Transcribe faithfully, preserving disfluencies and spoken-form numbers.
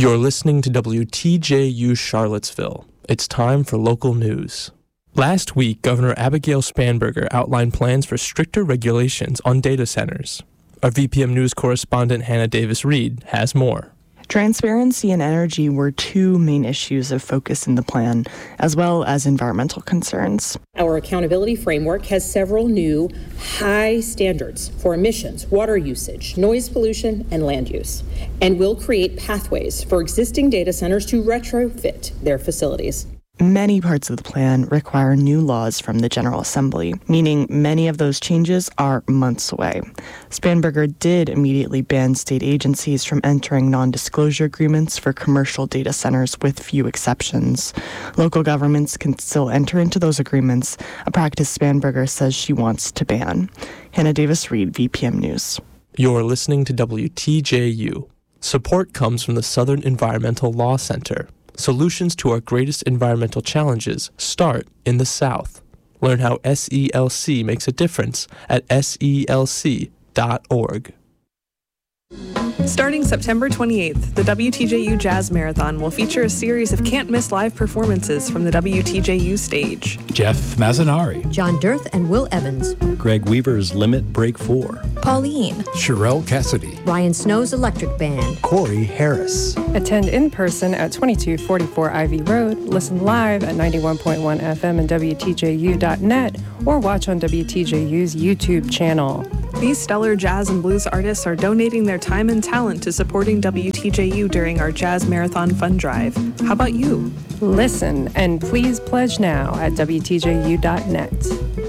You're listening to W T J U Charlottesville. It's time for local news. Last week, Governor Abigail Spanberger outlined plans for stricter regulations on data centers. Our V P M News correspondent Hannah Davis-Reed has more. Transparency and energy were two main issues of focus in the plan, as well as environmental concerns. Our accountability framework has several new high standards for emissions, water usage, noise pollution, and land use, and will create pathways for existing data centers to retrofit their facilities. Many parts of the plan require new laws from the General Assembly, meaning many of those changes are months away. Spanberger did immediately ban state agencies from entering non-disclosure agreements for commercial data centers with few exceptions. Local governments can still enter into those agreements, a practice Spanberger says she wants to ban. Hannah Davis-Reed, V P M News. You're listening to W T J U. Support comes from the Southern Environmental Law Center. Solutions to our greatest environmental challenges start in the South. Learn how S E L C makes a difference at S E L C dot org. Starting September twenty-eighth, the W T J U Jazz Marathon will feature a series of can't-miss live performances from the W T J U stage. Jeff Mazzanari, John Dirth and Will Evans, Greg Weaver's Limit Break four, Pauline, Sherelle Cassidy, Ryan Snow's Electric Band, Corey Harris. Attend in person at twenty-two forty-four Ivy Road, listen live at ninety-one point one F M and W T J U dot net, or watch on W T J U's YouTube channel. These stellar jazz and blues artists are donating their time and talent to supporting W T J U during our Jazz Marathon Fund Drive. How about you? Listen and please pledge now at W T J U dot net.